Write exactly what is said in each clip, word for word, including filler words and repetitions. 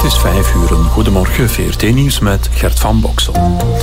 is vijf uur. Goedemorgen, V R T-nieuws met Gert van Boksel.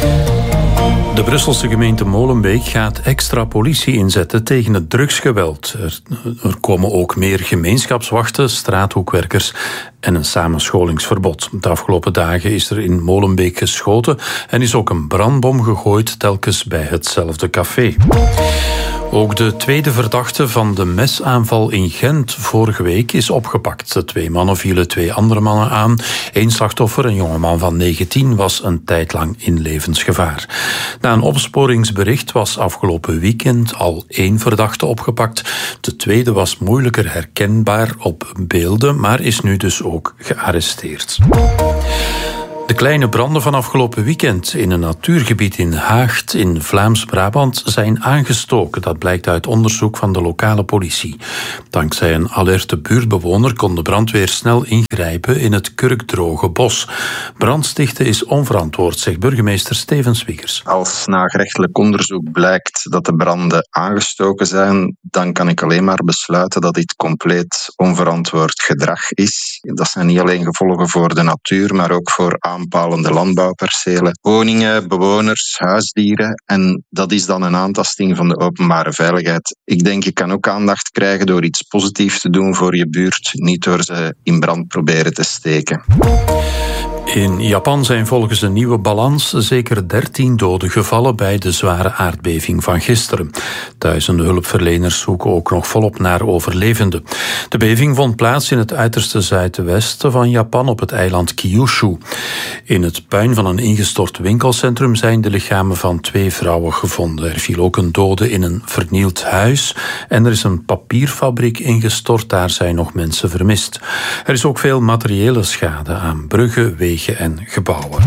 De Brusselse gemeente Molenbeek gaat extra politie inzetten tegen het drugsgeweld. Er, er komen ook meer gemeenschapswachten, straathoekwerkers en een samenscholingsverbod. De afgelopen dagen is er in Molenbeek geschoten en is ook een brandbom gegooid, telkens bij hetzelfde café. Ook de tweede verdachte van de mesaanval in Gent vorige week is opgepakt. De twee mannen vielen twee andere mannen aan. Eén slachtoffer, een jongeman van negentien, was een tijd lang in levensgevaar. Na een opsporingsbericht was afgelopen weekend al één verdachte opgepakt. De tweede was moeilijker herkenbaar op beelden, maar is nu dus ook gearresteerd. De kleine branden van afgelopen weekend in een natuurgebied in Haagt in Vlaams-Brabant zijn aangestoken. Dat blijkt uit onderzoek van de lokale politie. Dankzij een alerte buurtbewoner kon de brandweer snel ingrijpen in het kurkdroge bos. Brandstichten is onverantwoord, zegt burgemeester Steven Swiggers. Als na gerechtelijk onderzoek blijkt dat de branden aangestoken zijn, dan kan ik alleen maar besluiten dat dit compleet onverantwoord gedrag is. Dat zijn niet alleen gevolgen voor de natuur, maar ook voor aanpalende landbouwpercelen, woningen, bewoners, huisdieren. En dat is dan een aantasting van de openbare veiligheid. Ik denk, je kan ook aandacht krijgen door iets positiefs te doen voor je buurt, niet door ze in brand proberen te steken. In Japan zijn volgens een nieuwe balans zeker dertien doden gevallen bij de zware aardbeving van gisteren. Duizenden hulpverleners zoeken ook nog volop naar overlevenden. De beving vond plaats in het uiterste zuidwesten van Japan op het eiland Kyushu. In het puin van een ingestort winkelcentrum zijn de lichamen van twee vrouwen gevonden. Er viel ook een dode in een vernield huis en er is een papierfabriek ingestort. Daar zijn nog mensen vermist. Er is ook veel materiële schade aan bruggen, wegen en gebouwen.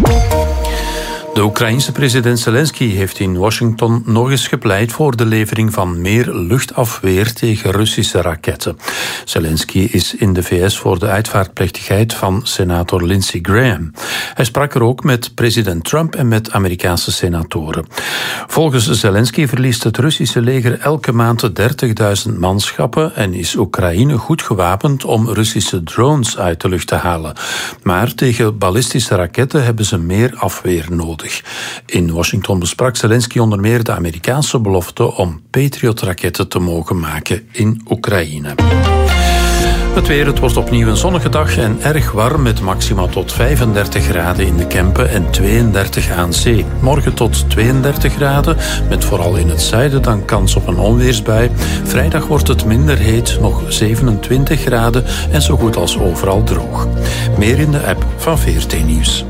De Oekraïense president Zelensky heeft in Washington nog eens gepleit voor de levering van meer luchtafweer tegen Russische raketten. Zelensky is in de V S voor de uitvaartplechtigheid van senator Lindsey Graham. Hij sprak er ook met president Trump en met Amerikaanse senatoren. Volgens Zelensky verliest het Russische leger elke maand dertigduizend manschappen en is Oekraïne goed gewapend om Russische drones uit de lucht te halen. Maar tegen ballistische raketten hebben ze meer afweer nodig. In Washington besprak Zelensky onder meer de Amerikaanse belofte om Patriot-raketten te mogen maken in Oekraïne. Het weer, het wordt opnieuw een zonnige dag en erg warm met maxima tot vijfendertig graden in de Kempen en tweeëndertig aan zee. Morgen tot tweeëndertig graden, met vooral in het zuiden dan kans op een onweersbui. Vrijdag wordt het minder heet, nog zevenentwintig graden en zo goed als overal droog. Meer in de app van V R T Nieuws.